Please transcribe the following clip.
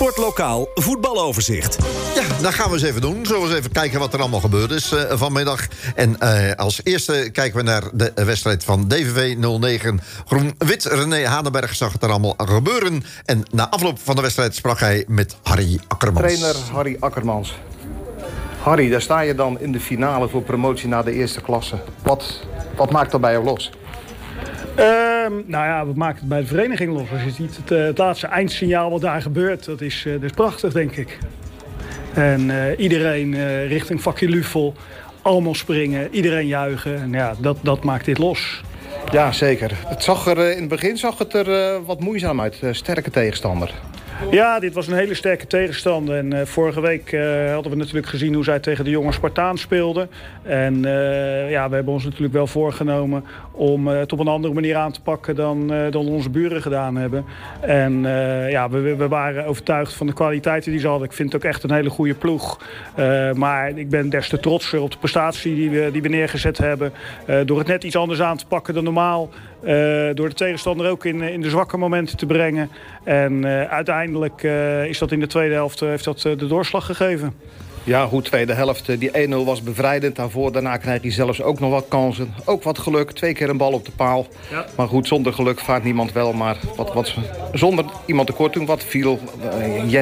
Sportlokaal voetbaloverzicht. Ja, dat gaan we eens even doen. Zullen we eens even kijken wat er allemaal gebeurd is vanmiddag. En als eerste kijken we naar de wedstrijd van DVV 09 Groen-Wit. René Haneberg zag het er allemaal gebeuren. En na afloop van de wedstrijd sprak hij met Harry Akkermans. Trainer Harry Akkermans. Harry, daar sta je dan in de finale voor promotie naar de eerste klasse. Wat maakt er bij jou los? Nou ja, wat maakt het bij de vereniging los? Als je ziet het laatste eindsignaal wat daar gebeurt, dat is prachtig, denk ik. En iedereen richting vakje Lufel, allemaal springen, iedereen juichen. En ja, dat maakt dit los. Ja, zeker. In het begin zag het er wat moeizaam uit. Sterke tegenstander. Ja, dit was een hele sterke tegenstander. En vorige week hadden we natuurlijk gezien hoe zij tegen de jonge Spartaan speelden. En ja, we hebben ons natuurlijk wel voorgenomen om het op een andere manier aan te pakken dan onze buren gedaan hebben. En ja, we waren overtuigd van de kwaliteiten die ze hadden. Ik vind het ook echt een hele goede ploeg. Maar ik ben des te trotser op de prestatie die we neergezet hebben. Door het net iets anders aan te pakken dan normaal. Door de tegenstander ook in de zwakke momenten te brengen. En uiteindelijk is dat in de tweede helft heeft dat de doorslag gegeven. Ja, goed, tweede helft. Die 1-0 was bevrijdend. Daarna kreeg hij zelfs ook nog wat kansen. Ook wat geluk. 2 keer een bal op de paal. Ja. Maar goed, zonder geluk vaart niemand wel. Maar zonder iemand tekort doen, wat viel